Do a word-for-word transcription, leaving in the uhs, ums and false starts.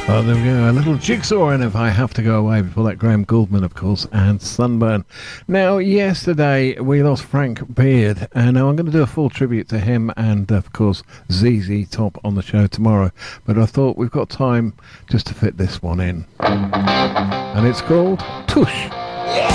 Oh, there we go. A little Jigsaw, and If I Have to Go Away. Before that, Graham Gouldman, of course, and Sunburn. Now, yesterday we lost Frank Beard, and now I'm going to do a full tribute to him and, of course, Z Z Top on the show tomorrow. But I thought we've got time just to fit this one in. And it's called Tush. Yeah!